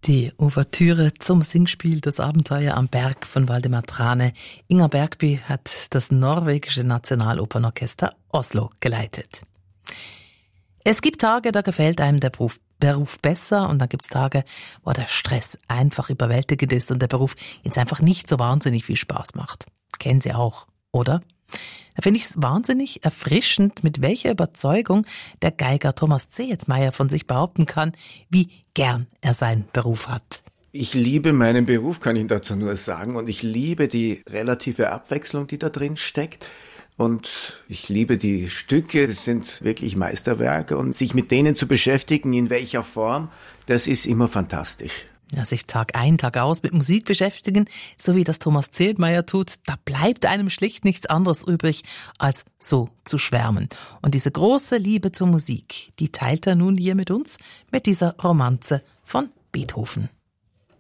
Die Ouvertüre zum Singspiel Das Abenteuer am Berg von Waldemar Trane. Inger Bergby hat das norwegische Nationalopernorchester Oslo geleitet. Es gibt Tage, da gefällt einem der Beruf besser, und dann gibt's Tage, wo der Stress einfach überwältigend ist und der Beruf jetzt einfach nicht so wahnsinnig viel Spaß macht. Kennen Sie auch, oder? Da finde ich es wahnsinnig erfrischend, mit welcher Überzeugung der Geiger Thomas Zehetmeier von sich behaupten kann, wie gern er seinen Beruf hat. Ich liebe meinen Beruf, kann ich dazu nur sagen, und ich liebe die relative Abwechslung, die da drin steckt. Und ich liebe die Stücke, das sind wirklich Meisterwerke, und sich mit denen zu beschäftigen, in welcher Form, das ist immer fantastisch. Ja, sich Tag ein, Tag aus mit Musik beschäftigen, so wie das Thomas Zehetmeier tut, da bleibt einem schlicht nichts anderes übrig, als so zu schwärmen. Und diese große Liebe zur Musik, die teilt er nun hier mit uns, mit dieser Romanze von Beethoven.